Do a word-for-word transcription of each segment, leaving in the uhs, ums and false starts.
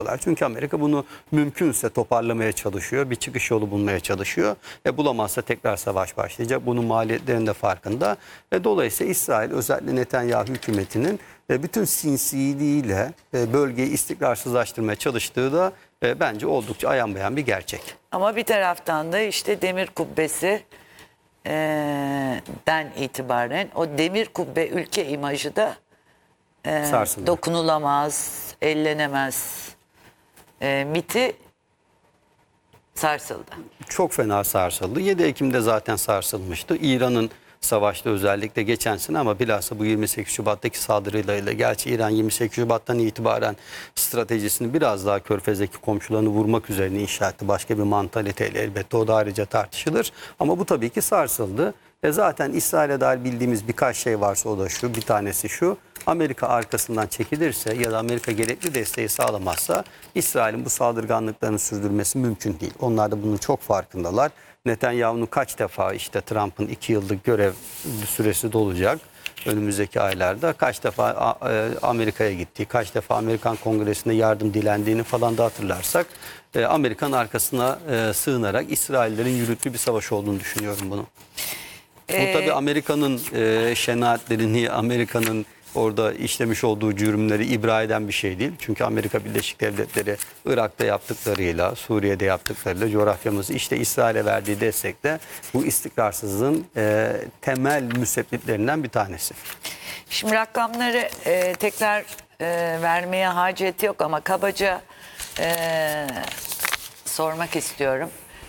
Çünkü Amerika bunu mümkünse toparlamaya çalışıyor. Bir çıkış yolu bulmaya çalışıyor. E, bulamazsa tekrar savaş başlayacak. Bunun maliyetlerinin de farkında. E, dolayısıyla İsrail, özellikle Netanyahu hükümetinin e, bütün sinsiliğiyle e, bölgeyi istikrarsızlaştırmaya çalıştığı da e, bence oldukça ayan beyan bir gerçek. Ama bir taraftan da işte demir kubbesi e, den itibaren o demir kubbe ülke imajı da e, dokunulamaz, ellenemez e, miti sarsıldı. Çok fena sarsıldı. yedi Ekim'de zaten sarsılmıştı. İran'ın savaşta özellikle geçen sene, ama bilhassa bu yirmi sekiz Şubat'taki saldırıyla, gerçi İran yirmi sekiz Şubat'tan itibaren stratejisini biraz daha Körfez'deki komşularını vurmak üzerine inşa etti. Başka bir mantaliteyle elbette, o da ayrıca tartışılır. Ama bu tabii ki sarsıldı. E zaten İsrail'e dair bildiğimiz birkaç şey varsa o da şu, bir tanesi şu: Amerika arkasından çekilirse ya da Amerika gerekli desteği sağlamazsa İsrail'in bu saldırganlıklarını sürdürmesi mümkün değil. Onlar da bunun çok farkındalar. Netanyahu'nun kaç defa, işte Trump'ın iki yıllık görev süresi dolacak önümüzdeki aylarda, kaç defa Amerika'ya gittiği, kaç defa Amerikan Kongresi'nde yardım dilendiğini falan da hatırlarsak, Amerika'nın arkasına sığınarak İsraillerin yürüttüğü bir savaş olduğunu düşünüyorum bunu. Ee, Bu tabii Amerika'nın e, şenaatlerini, Amerika'nın orada işlemiş olduğu cürümleri ibra eden bir şey değil. Çünkü Amerika Birleşik Devletleri Irak'ta yaptıklarıyla, Suriye'de yaptıklarıyla, coğrafyamızı işte İsrail'e verdiği destekle bu istikrarsızlığın e, temel müsebbiplerinden bir tanesi. Şimdi rakamları e, tekrar e, vermeye hacet yok ama kabaca e, sormak istiyorum.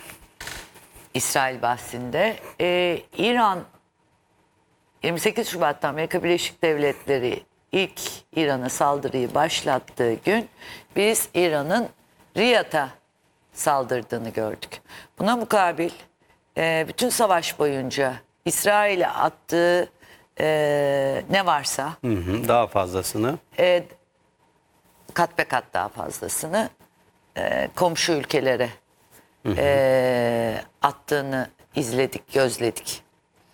İsrail bahsinde e, İran yirmi sekiz Şubat'ta Amerika Birleşik Devletleri ilk İran'a saldırıyı başlattığı gün biz İran'ın Riyad'a saldırdığını gördük. Buna mukabil e, bütün savaş boyunca İsrail'e attığı e, ne varsa hı hı, daha fazlasını e, kat be kat daha fazlasını e, komşu ülkelere Hı hı. E, attığını izledik, gözledik.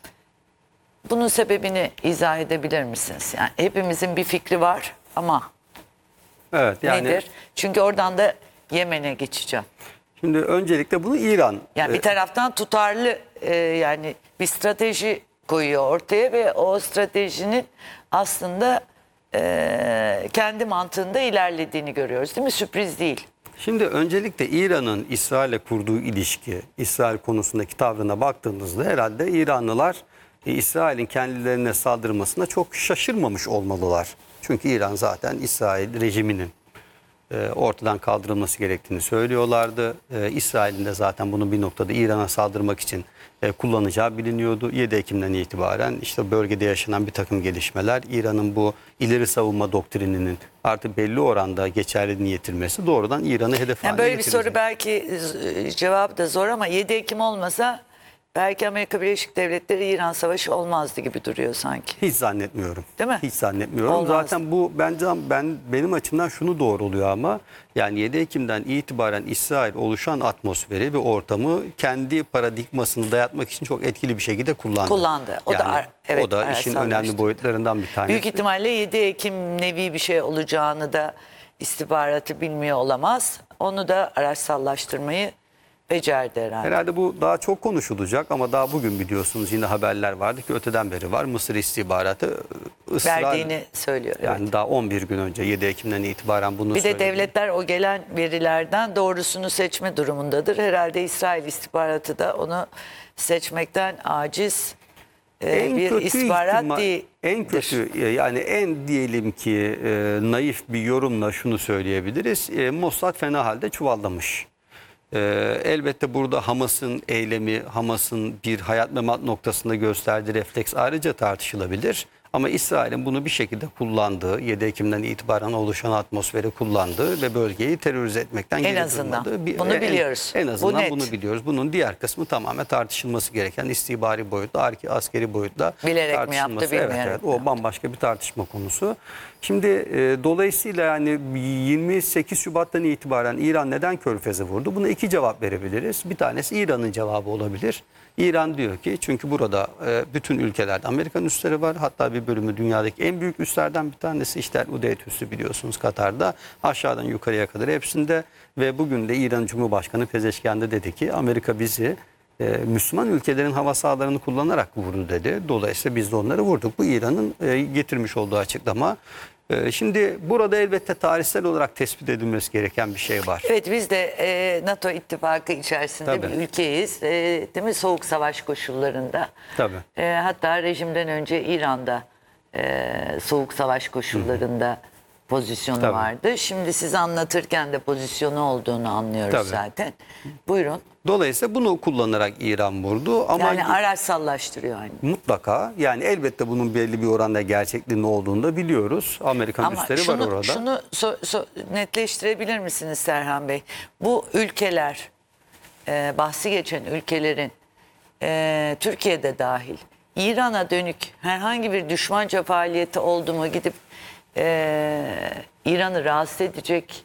Bunun sebebini izah edebilir misiniz? Yani hepimizin bir fikri var ama evet, yani, nedir? Çünkü oradan da Yemen'e geçeceğim. Şimdi öncelikle bunu İran... Yani bir taraftan tutarlı e, yani bir strateji koyuyor ortaya ve o stratejinin aslında e, kendi mantığında ilerlediğini görüyoruz, değil mi? Sürpriz değil. Şimdi öncelikle İran'ın İsrail'le kurduğu ilişki, İsrail konusundaki tavrına baktığımızda herhalde İranlılar e, İsrail'in kendilerine saldırmasına çok şaşırmamış olmalılar. Çünkü İran zaten İsrail rejiminin e, ortadan kaldırılması gerektiğini söylüyorlardı. E, İsrail'in de zaten bunu bir noktada İran'a saldırmak için e, kullanacağı biliniyordu. yedi Ekim'den itibaren işte bölgede yaşanan bir takım gelişmeler, İran'ın bu ileri savunma doktrininin artık belli oranda geçerliliğini yitirmesi doğrudan İran'ı hedef yani haline böyle bir getirecek. soru belki cevabı da zor ama yedi Ekim olmasa belki Amerika Birleşik Devletleri İran Savaşı olmazdı gibi duruyor sanki. Hiç zannetmiyorum. Değil mi? Hiç zannetmiyorum. Olmaz. Zaten bu bence ben benim açımdan şunu doğruluyor ama yani yedi Ekim'den itibaren İsrail oluşan atmosferi ve ortamı kendi paradigmasını dayatmak için çok etkili bir şekilde kullandı. Kullandı. O yani, da evet, o da işin önemli boyutlarından bir tanesi. Büyük ihtimalle yedi Ekim nevi bir şey olacağını da istihbaratı bilmiyor olamaz. Onu da araçsallaştırmayı becerdi herhalde. Herhalde bu daha çok konuşulacak ama daha bugün biliyorsunuz yine haberler vardı ki öteden beri var. Mısır istihbaratı ısrar, verdiğini söylüyor. Yani evet. daha on bir gün önce yedi Ekim'den itibaren bunu Bir söyledi. de devletler o gelen verilerden doğrusunu seçme durumundadır. Herhalde İsrail istihbaratı da onu seçmekten aciz e, En bir kötü istihbarat ihtimal- değildir. En kötü yani en diyelim ki e, naif bir yorumla şunu söyleyebiliriz. E, Mossad fena halde çuvallamış. E, elbette burada Hamas'ın eylemi, Hamas'ın bir hayat memat noktasında gösterdiği refleks ayrıca tartışılabilir. Ama İsrail'in bunu bir şekilde kullandığı, yedi Ekim'den itibaren oluşan atmosferi kullandığı ve bölgeyi terörize etmekten En geri azından durmadığı bir, bunu en, biliyoruz. En azından Bu net. bunu biliyoruz. Bunun diğer kısmı tamamen tartışılması gereken istihbari boyutla, askeri boyutla Bilerek mi tartışılması. yaptı, bilmeyerek evet, evet, mi o yaptı? bambaşka bir tartışma konusu. Şimdi e, dolayısıyla yani yirmi sekiz Şubat'tan itibaren İran neden Körfez'e vurdu? Buna iki cevap verebiliriz. Bir tanesi İran'ın cevabı olabilir. İran diyor ki çünkü burada e, bütün ülkelerde Amerikan üsleri var. Hatta bir bölümü dünyadaki en büyük üslerden bir tanesi işte Udeyd üssü biliyorsunuz Katar'da. Aşağıdan yukarıya kadar hepsinde ve bugün de İran Cumhurbaşkanı Pezeşkian'da dedi ki Amerika bizi e, Müslüman ülkelerin hava sahalarını kullanarak vurdu dedi. Dolayısıyla biz de onları vurduk. Bu İran'ın e, getirmiş olduğu açıklama. E, şimdi burada elbette tarihsel olarak tespit edilmesi gereken bir şey var. Evet, biz de e, NATO ittifakı içerisinde Tabii. bir ülkeyiz. E, değil mi? Soğuk savaş koşullarında. Tabii. E, hatta rejimden önce İran'da e, soğuk savaş koşullarında pozisyonu Tabii. vardı. Şimdi siz anlatırken de pozisyonu olduğunu anlıyoruz Tabii. zaten. Buyurun. Dolayısıyla bunu kullanarak İran vurdu ama Yani araçsallaştırıyor aynı. mutlaka yani elbette bunun belli bir oranda gerçekliğinin olduğunu da biliyoruz. Amerikan Ama üsleri şunu, var orada. şunu so- so- netleştirebilir misiniz Serhan Bey? Bu ülkeler, e, bahsi geçen ülkelerin e, Türkiye'de dahil İran'a dönük herhangi bir düşmanca faaliyeti oldu mu gidip e, İran'ı rahatsız edecek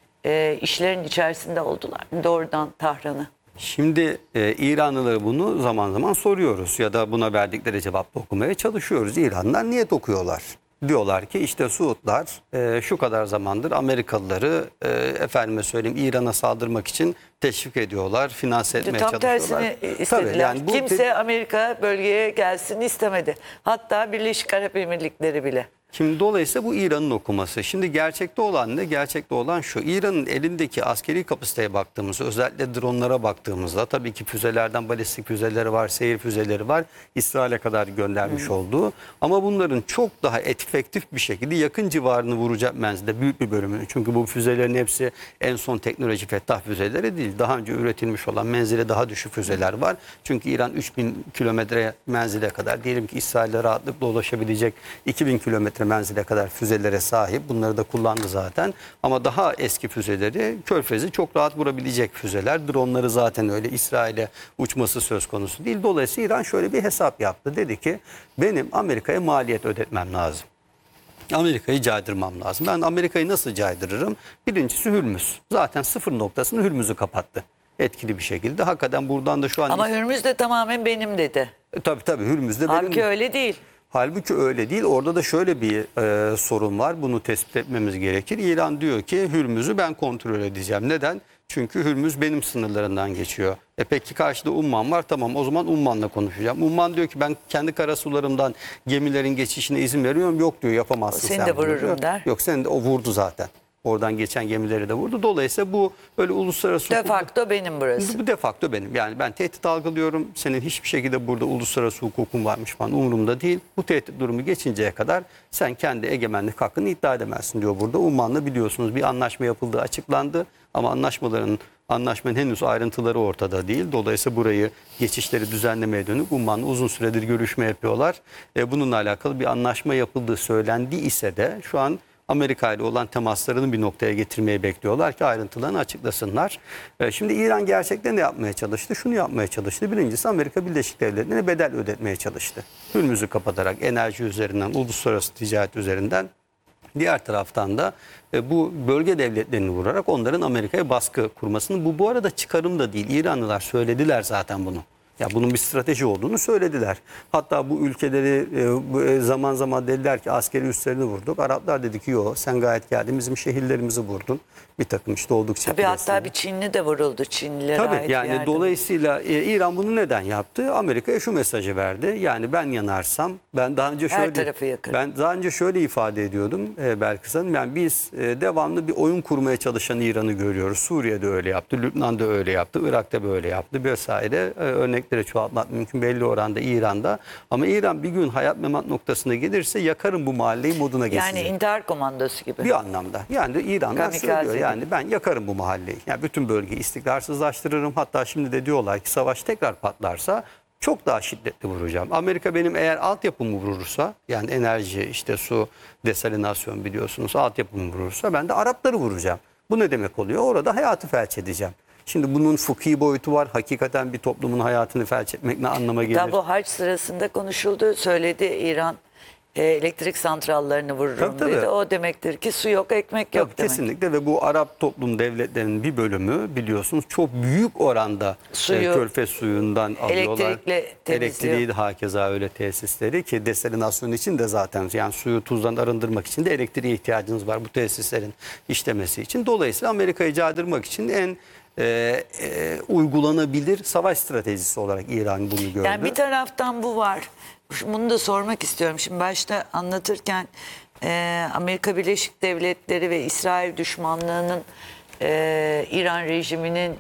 e, işlerin içerisinde oldular. Doğrudan Tahran'ı. Şimdi e, İranlıları bunu zaman zaman soruyoruz ya da buna verdikleri cevapla okumaya çalışıyoruz. İranlılar niyet okuyorlar. Diyorlar ki işte Suudlar e, şu kadar zamandır Amerikalıları e, efendime söyleyeyim İran'a saldırmak için teşvik ediyorlar, finanse etmeye Tam çalışıyorlar. tersini istediler. Tabii, yani bu Kimse Amerika bölgeye gelsin istemedi. Hatta Birleşik Arap Emirlikleri bile. Şimdi dolayısıyla bu İran'ın okuması. Şimdi gerçekte olan ne? Gerçekte olan şu. İran'ın elindeki askeri kapasiteye baktığımızda, özellikle dronlara baktığımızda tabii ki füzelerden balistik füzeleri var, seyir füzeleri var. İsrail'e kadar göndermiş Hmm. olduğu. Ama bunların çok daha efektif bir şekilde yakın civarını vuracak menzilde büyük bir bölümünü. Çünkü bu füzelerin hepsi en son teknoloji Fettah füzeleri değil. Daha önce üretilmiş olan menzile daha düşük füzeler var. Çünkü İran üç bin kilometre menzile kadar diyelim ki İsrail'e rahatlıkla ulaşabilecek iki bin kilometre menzile kadar füzelere sahip. Bunları da kullandı zaten. Ama daha eski füzeleri Körfez'i çok rahat vurabilecek füzeler. Dronları zaten öyle İsrail'e uçması söz konusu değil. Dolayısıyla İran şöyle bir hesap yaptı. Dedi ki benim Amerika'ya maliyet ödetmem lazım. Amerika'yı caydırmam lazım. Ben Amerika'yı nasıl caydırırım? Birincisi Hürmüz. Zaten sıfır noktasını Hürmüz'ü kapattı. Etkili bir şekilde. Hakikaten buradan da şu an... Ama Hürmüz de tamamen benim dedi. E, tabii tabii Hürmüz'de benim... Halbuki öyle değil. Halbuki öyle değil. Orada da şöyle bir e, sorun var. Bunu tespit etmemiz gerekir. İran diyor ki Hürmüz'ü ben kontrol edeceğim. Neden? Çünkü Hürmüz benim sınırlarından geçiyor. E peki karşıda Umman var. Tamam o zaman Umman'la konuşacağım. Umman diyor ki ben kendi karasularımdan gemilerin geçişine izin veriyorum. Yok diyor yapamazsın Seni sen. de bunu vururum diyor. der. Yok sen de o vurdu zaten. Oradan geçen gemileri de vurdu. Dolayısıyla bu böyle uluslararası De hukuk- facto benim burası. bu de facto benim. Yani ben tehdit algılıyorum. Senin hiçbir şekilde burada uluslararası hukukun varmış falan umurumda değil. Bu tehdit durumu geçinceye kadar sen kendi egemenlik hakkını iddia edemezsin diyor burada. Umman'la biliyorsunuz bir anlaşma yapıldığı açıklandı. Ama anlaşmaların anlaşmanın henüz ayrıntıları ortada değil. Dolayısıyla burayı geçişleri düzenlemeye dönük Umman'la uzun süredir görüşme yapıyorlar. E, bununla alakalı bir anlaşma yapıldığı söylendi ise de şu an Amerika ile olan temaslarını bir noktaya getirmeyi bekliyorlar ki ayrıntılarını açıklasınlar. Ee, Şimdi İran gerçekten ne yapmaya çalıştı? Şunu yapmaya çalıştı. Birincisi Amerika Birleşik Devletleri'ne bedel ödetmeye çalıştı. Hürmüz'ü kapatarak enerji üzerinden, uluslararası ticaret üzerinden. Diğer taraftan da e, bu bölge devletlerini vurarak onların Amerika'ya baskı kurmasını. Bu bu arada çıkarım da değil. İranlılar söylediler zaten bunu. Ya bunun bir strateji olduğunu söylediler. Hatta bu ülkeleri e, bu, e, zaman zaman dediler ki askeri üslerini vurduk. Araplar dedi ki yok sen gayet geldin bizim şehirlerimizi vurdun. Bir takım işte oldukça. Tabii hatta bir Çinli de vuruldu. Çinlilere Tabii ait yani yardım. dolayısıyla e, İran bunu neden yaptı? Amerika'ya şu mesajı verdi. Yani ben yanarsam ben daha önce Her şöyle tarafı yakın. ben daha önce şöyle ifade ediyordum e, Belkıs Hanım. Yani biz e, devamlı bir oyun kurmaya çalışan İran'ı görüyoruz. Suriye'de öyle yaptı, Lübnan'da öyle yaptı, Irak'ta böyle yaptı vesaire. E, örnekleri çoğaltmak mümkün belli oranda İran'da. Ama İran bir gün hayat memat noktasına gelirse yakarım bu mahalleyi moduna geçecek. Yani intihar komandosu gibi. Bir anlamda. Yani de İranlar Kamikaze söylüyor. gibi. Yani ben yakarım bu mahalleyi. Yani bütün bölgeyi istikrarsızlaştırırım. Hatta şimdi de diyorlar ki savaş tekrar patlarsa çok daha şiddetli vuracağım. Amerika benim eğer altyapımı vurursa yani enerji işte su desalinasyon biliyorsunuz altyapımı vurursa ben de Arapları vuracağım. Bu ne demek oluyor? Orada hayatı felç edeceğim. Şimdi bunun fıkhi boyutu var. Hakikaten bir toplumun hayatını felç etmek ne anlama gelir? Hatta bu hac sırasında konuşuldu. Söyledi İran e, elektrik santrallerini vururum Tabii, tabii. dedi. O demektir ki su yok, ekmek yok Tabii, demek. kesinlikle ve bu Arap toplum devletlerinin bir bölümü biliyorsunuz çok büyük oranda Suyu, e, körfez suyundan alıyorlar. elektrikle temizliyor. Elektriği de hakeza öyle tesisleri ki desalinasyon için de zaten yani suyu tuzdan arındırmak için de elektriğe ihtiyacınız var bu tesislerin işlemesi için. Dolayısıyla Amerika'yı caydırmak için en e, e, uygulanabilir savaş stratejisi olarak İran bunu gördü. Yani bir taraftan bu var. Bunu da sormak istiyorum. Şimdi başta anlatırken e, Amerika Birleşik Devletleri ve İsrail düşmanlığının e, İran rejiminin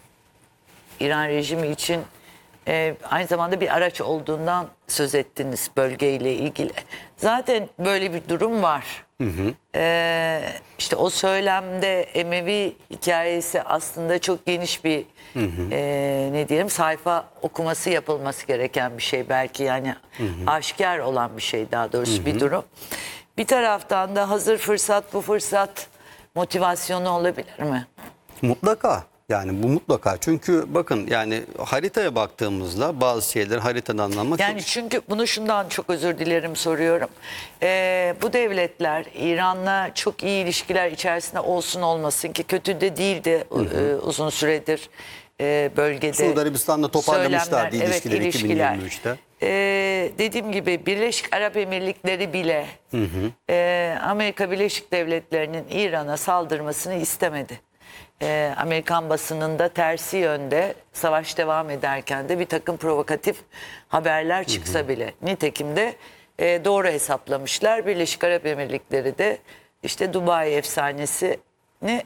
İran rejimi için e, aynı zamanda bir araç olduğundan söz ettiniz bölgeyle ilgili. Zaten böyle bir durum var. Hı hı. E, işte o söylemde Emevi hikayesi aslında çok geniş bir hı hı. E, ne diyelim sayfa okuması yapılması gereken bir şey belki yani hı hı. aşikar olan bir şey daha doğrusu hı hı. bir durum. Bir taraftan da hazır fırsat bu fırsat motivasyonu olabilir mi? Mutlaka. Yani bu mutlaka. Çünkü bakın yani haritaya baktığımızda bazı şeyleri haritadan anlamak yani çok... çünkü bunu şundan çok özür dilerim soruyorum. Ee, bu devletler İran'la çok iyi ilişkiler içerisinde olsun olmasın ki kötü de değildi hı hı. E, uzun süredir e, bölgede. Suudi Arabistan'la toparlamışlardı söylemler, ilişkileri evet, ilişkiler. iki bin yirmi üçte. Ee, dediğim gibi Birleşik Arap Emirlikleri bile hı hı. E, Amerika Birleşik Devletleri'nin İran'a saldırmasını istemedi. Ee, Amerikan basınında tersi yönde savaş devam ederken de bir takım provokatif haberler çıksa hı hı. bile nitekim de e, doğru hesaplamışlar. Birleşik Arap Emirlikleri de işte Dubai efsanesini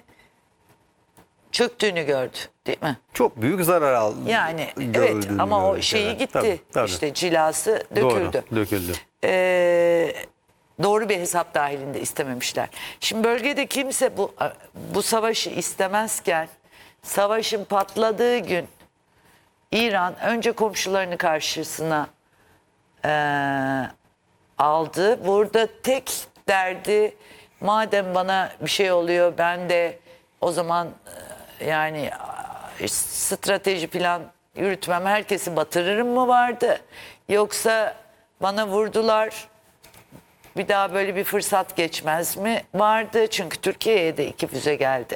çöktüğünü gördü değil mi? Çok büyük zarar aldı. Yani evet ama o şeyi evet. gitti tabii, tabii. işte cilası döküldü. Doğru, döküldü. Ee, Doğru bir hesap dahilinde istememişler. Şimdi bölgede kimse bu bu savaşı istemezken savaşın patladığı gün İran önce komşularını karşısına e, aldı. Burada tek derdi madem bana bir şey oluyor ben de o zaman e, yani strateji plan yürütmem herkesi batırırım mı vardı? Yoksa bana vurdular bir daha böyle bir fırsat geçmez mi vardı? Çünkü Türkiye'ye de iki füze geldi.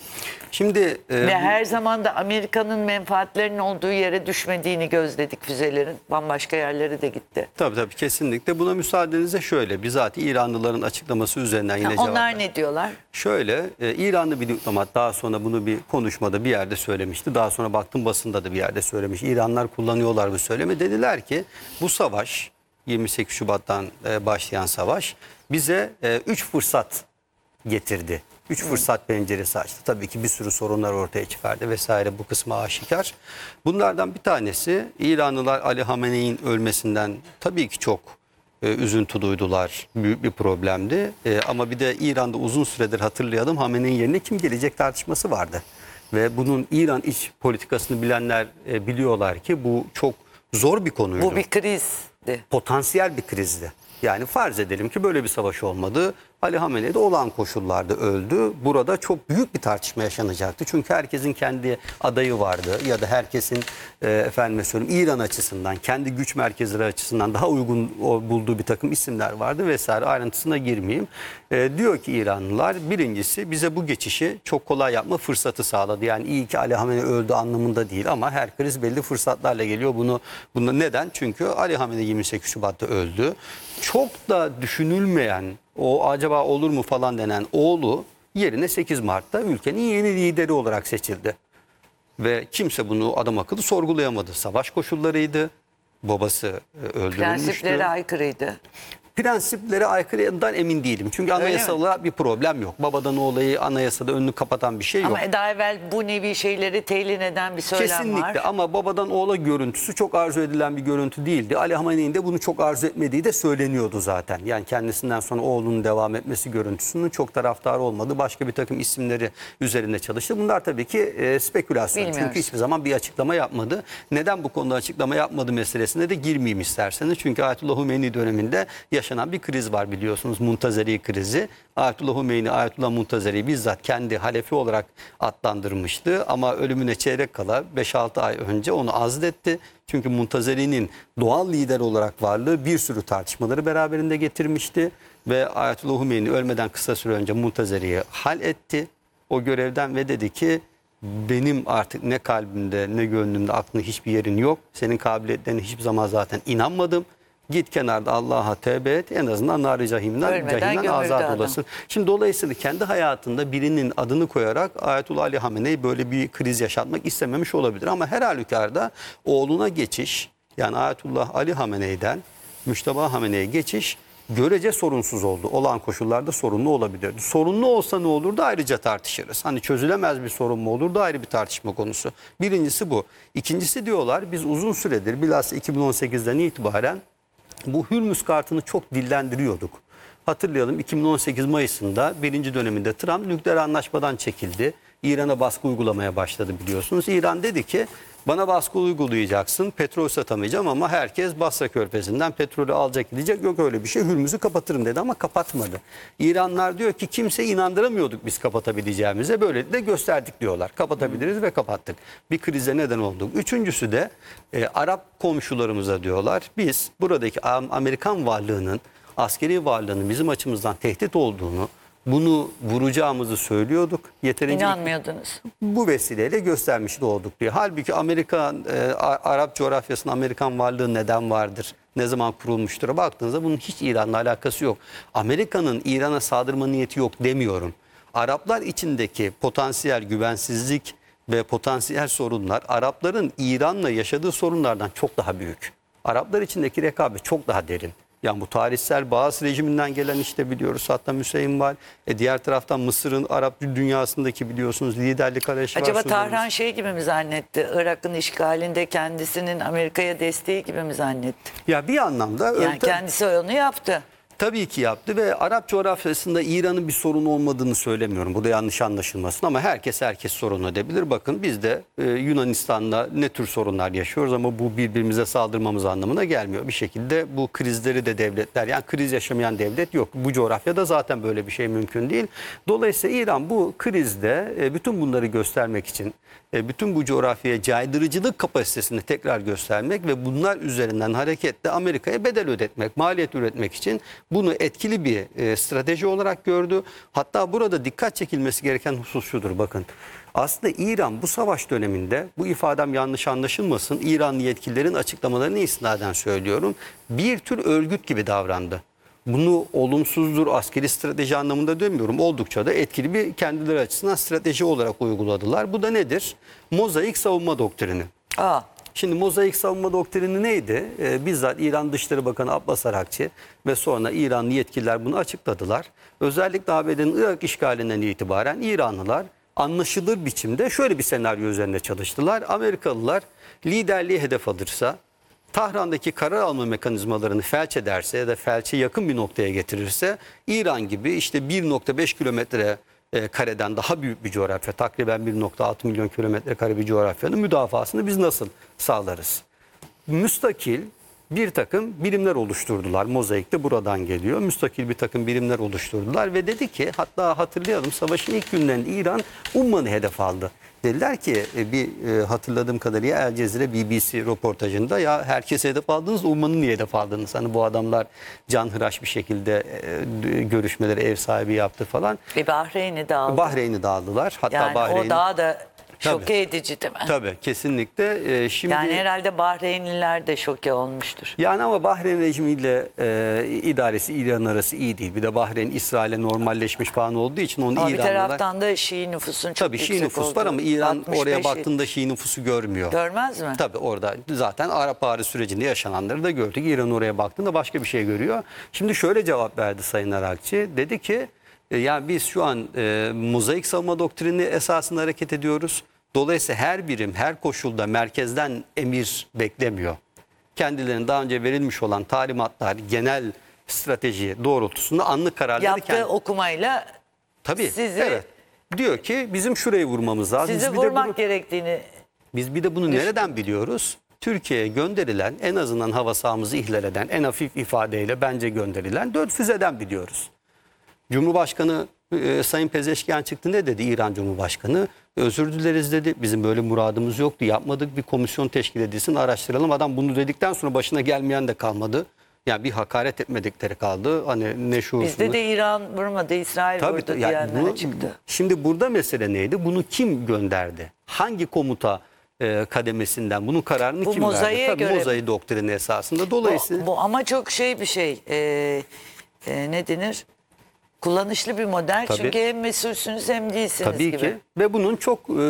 Şimdi e, ve her zaman da Amerika'nın menfaatlerinin olduğu yere düşmediğini gözledik füzelerin. Bambaşka yerlere de gitti. Tabii tabii kesinlikle. Buna müsaadenizle şöyle bizatihi İranlıların açıklaması üzerinden yine ha, cevap onlar ver. ne diyorlar? Şöyle e, İranlı bir diplomat daha sonra bunu bir konuşmada bir yerde söylemişti. Daha sonra baktım basında da bir yerde söylemiş. İranlar kullanıyorlar bu söylemi. Dediler ki bu savaş yirmi sekiz Şubat'tan e, başlayan savaş bize üç e, fırsat getirdi. Üç fırsat penceresi açtı. Tabii ki bir sürü sorunlar ortaya çıkardı vesaire bu kısmı aşikar. Bunlardan bir tanesi İranlılar Ali Hamenei'nin ölmesinden tabii ki çok e, üzüntü duydular. Büyük bir problemdi. E, ama bir de İran'da uzun süredir hatırlayalım Hamene'nin yerine kim gelecek tartışması vardı. Ve bunun İran iç politikasını bilenler e, biliyorlar ki bu çok zor bir konuydu. Bu bir krizdi. Potansiyel bir krizdi. Yani farz edelim ki böyle bir savaş olmadı. Ali Hamenei de olağan koşullarda öldü. Burada çok büyük bir tartışma yaşanacaktı. Çünkü herkesin kendi adayı vardı ya da herkesin e, efendime söyleyeyim İran açısından, kendi güç merkezleri açısından daha uygun bulduğu bir takım isimler vardı vesaire. Ayrıntısına girmeyeyim. E, diyor ki İranlılar birincisi bize bu geçişi çok kolay yapma fırsatı sağladı. Yani iyi ki Ali Hamenei öldü anlamında değil ama her kriz belli fırsatlarla geliyor. Bunu, bunu neden? Çünkü Ali Hamenei yirmi sekiz Şubat'ta öldü. Çok da düşünülmeyen o acaba olur mu falan denen oğlu yerine sekiz Mart'ta ülkenin yeni lideri olarak seçildi. Ve kimse bunu adam akıllı sorgulayamadı. Savaş koşullarıydı. Babası öldürülmüştü. Prensiplere aykırıydı. Prensiplere aykırıdan emin değilim. Çünkü anayasal bir problem yok. Babadan olayı anayasada önünü kapatan bir şey yok. Ama daha evvel bu nevi şeyleri telin eden bir söylem Kesinlikle. var. Kesinlikle ama babadan oğula görüntüsü çok arzu edilen bir görüntü değildi. Ali Hamenei'nin de bunu çok arzu etmediği de söyleniyordu zaten. Yani kendisinden sonra oğlunun devam etmesi görüntüsünün çok taraftarı olmadı. Başka bir takım isimleri üzerinde çalıştı. Bunlar tabii ki e, spekülasyon. Bilmiyoruz. Çünkü hiçbir zaman bir açıklama yapmadı. Neden bu konuda açıklama yapmadı meselesine de girmeyeyim isterseniz. Çünkü Ayetullah Hümeyni döneminde yaşanan yaşanan bir kriz var biliyorsunuz. Muntazeri krizi. Ayetullah Hümeyni, Ayetullah Muntazeri bizzat kendi halefi olarak adlandırmıştı. Ama ölümüne çeyrek kala beş altı ay önce onu azletti. Çünkü Muntazeri'nin doğal lider olarak varlığı bir sürü tartışmaları beraberinde getirmişti. Ve Ayetullah Hümeyni ölmeden kısa süre önce Muntazeri'yi hal etti o görevden ve dedi ki benim artık ne kalbimde ne gönlümde aklımda hiçbir yerin yok. Senin kabiliyetlerine hiçbir zaman zaten inanmadım. Git kenarda Allah'a tevbe et. En azından nar-ı cahimden, Ölmeden cahimden gömüldü azat adam. olasın. Şimdi dolayısıyla kendi hayatında birinin adını koyarak Ayetullah Ali Hamenei böyle bir kriz yaşatmak istememiş olabilir. Ama her halükarda oğluna geçiş, yani Ayetullah Ali Hamenei'den Müşteba Hamenei'ye geçiş görece sorunsuz oldu. Olan koşullarda sorunlu olabilirdi. Sorunlu olsa ne olurdu ayrıca tartışırız. Hani çözülemez bir sorun mu olurdu ayrı bir tartışma konusu. Birincisi bu. İkincisi diyorlar biz uzun süredir bilhassa iki bin on sekizden itibaren bu Hürmüz kartını çok dillendiriyorduk. Hatırlayalım iki bin on sekiz Mayıs'ında birinci döneminde Trump nükleer anlaşmadan çekildi. İran'a baskı uygulamaya başladı biliyorsunuz. İran dedi ki bana baskı uygulayacaksın, petrol satamayacağım ama herkes Basra Körfezi'nden petrolü alacak gidecek. Yok öyle bir şey, Hürmüz'ü kapatırım dedi ama kapatmadı. İranlar diyor ki kimseyi inandıramıyorduk biz kapatabileceğimize, böyle de gösterdik diyorlar. Kapatabiliriz ve kapattık. Bir krize neden olduk. Üçüncüsü de e, Arap komşularımıza diyorlar biz buradaki Amerikan varlığının, askeri varlığının bizim açımızdan tehdit olduğunu, bunu vuracağımızı söylüyorduk. Yeterince İnanmıyordunuz. bu vesileyle göstermiş de olduk diyor. Halbuki Amerika, e, Arap coğrafyasında Amerikan varlığı neden vardır? Ne zaman kurulmuştur? Baktığınızda bunun hiç İran'la alakası yok. Amerika'nın İran'a saldırma niyeti yok demiyorum. Araplar içindeki potansiyel güvensizlik ve potansiyel sorunlar Arapların İran'la yaşadığı sorunlardan çok daha büyük. Araplar içindeki rekabet çok daha derin. Yani bu tarihsel Bağız rejiminden gelen işte biliyoruz Saddam Hüseyin var. E diğer taraftan Mısır'ın Arap dünyasındaki biliyorsunuz liderlik arayışı var. Acaba Sudan'ın. Tahran şey gibi mi zannetti? Irak'ın işgalinde kendisinin Amerika'ya desteği gibi mi zannetti? Ya bir anlamda Yani öyle- kendisi onu yaptı. tabii ki yaptı ve Arap coğrafyasında İran'ın bir sorunu olmadığını söylemiyorum. Bu da yanlış anlaşılmasın ama herkes herkes sorun edebilir. Bakın biz de e, Yunanistan'da ne tür sorunlar yaşıyoruz ama bu birbirimize saldırmamız anlamına gelmiyor. Bir şekilde bu krizleri de devletler, yani kriz yaşamayan devlet yok. Bu coğrafyada zaten böyle bir şey mümkün değil. Dolayısıyla İran bu krizde e, bütün bunları göstermek için e, bütün bu coğrafyaya caydırıcılık kapasitesini tekrar göstermek ve bunlar üzerinden hareketle Amerika'ya bedel ödetmek, maliyet üretmek için bunu etkili bir e, strateji olarak gördü. Hatta burada dikkat çekilmesi gereken husus şudur bakın. Aslında İran bu savaş döneminde, bu ifadem yanlış anlaşılmasın, İranlı yetkililerin açıklamalarını istinaden söylüyorum, bir tür örgüt gibi davrandı. Bunu olumsuzdur, askeri strateji anlamında demiyorum. Oldukça da etkili bir kendileri açısından strateji olarak uyguladılar. Bu da nedir? Mozaik savunma doktrini. Aa, Şimdi mozaik savunma doktrini neydi? Ee, bizzat İran Dışişleri Bakanı Abbas Arakçı ve sonra İranlı yetkililer bunu açıkladılar. Özellikle A B D'nin Irak işgalinden itibaren İranlılar anlaşılır biçimde şöyle bir senaryo üzerinde çalıştılar. Amerikalılar liderliği hedef alırsa, Tahran'daki karar alma mekanizmalarını felç ederse ya da felçe yakın bir noktaya getirirse İran gibi işte bir nokta beş kilometre e, kareden daha büyük bir coğrafya, takriben bir nokta altı milyon kilometre kare bir coğrafyanın müdafasını biz nasıl sağlarız? Müstakil bir takım birimler oluşturdular. Mozaik de buradan geliyor. Müstakil bir takım birimler oluşturdular ve dedi ki, hatta hatırlayalım savaşın ilk günlerinde İran Umman'ı hedef aldı. Dediler ki bir e, hatırladığım kadarıyla El Cezire B B C röportajında ya herkese hedef aldınız, Umman'ı niye hedef aldınız? Hani bu adamlar canhıraş bir şekilde e, görüşmeleri ev sahibi yaptı falan. bir Bahreyn'i de aldı. Bahreyn'i de aldılar. Hatta Yani Bahreyn o daha da Tabii. şoke edici değil mi? Tabii kesinlikle. E, şimdi Yani herhalde Bahreynliler de şoke olmuştur. Yani ama Bahreyn rejimiyle e, idaresi İran arası iyi değil. Bir de Bahreyn İsrail'e normalleşmiş falan olduğu için onu Ama bir İranlılar... taraftan da Şii nüfusun çok Tabii yüksek Şii nüfus olduğu. var ama İran altmış oraya beşi baktığında Şii nüfusu görmüyor. Görmez mi? Tabii orada zaten Arap Baharı sürecinde yaşananları da gördük. İran oraya baktığında başka bir şey görüyor. Şimdi şöyle cevap verdi Sayın Arakçı. Dedi ki e, yani biz şu an e, mozaik savunma doktrini esasında hareket ediyoruz. Dolayısıyla her birim her koşulda merkezden emir beklemiyor. Kendilerine daha önce verilmiş olan talimatlar, genel strateji doğrultusunda anlık kararları Yaptığı kendi... okumayla Tabii, sizi, evet. Diyor ki bizim şurayı vurmamız lazım. sizi Biz bir de vurmak bunu- gerektiğini Biz bir de bunu nereden biliyoruz? Türkiye'ye gönderilen, en azından hava sahamızı ihlal eden, en hafif ifadeyle bence gönderilen dört füzeden biliyoruz. Cumhurbaşkanı e, Sayın Pezeşkian çıktı, ne dedi İran Cumhurbaşkanı? Özür dileriz dedi. Bizim böyle muradımız yoktu. Yapmadık. Bir komisyon teşkil edilsin, araştıralım. Adam bunu dedikten sonra başına gelmeyen de kalmadı. Yani bir hakaret etmedikleri kaldı. Hani ne şuursuzluk. Bizde de İran vurmadı, İsrail Tabii, vurdu yani diyenler bu- çıktı. Şimdi burada mesele neydi? Bunu kim gönderdi? Hangi komuta e, kademesinden? Bunun kararını Bu kim verdi? mozaiğe Tabii göre- mozaiği doktrini esasında. Dolayısıyla Bu, bu ama çok şey bir şey. Ee, e, ne denir? Kullanışlı bir model. Tabii. Çünkü hem mesulsünüz hem değilsiniz tabii gibi. ki ve bunun çok e,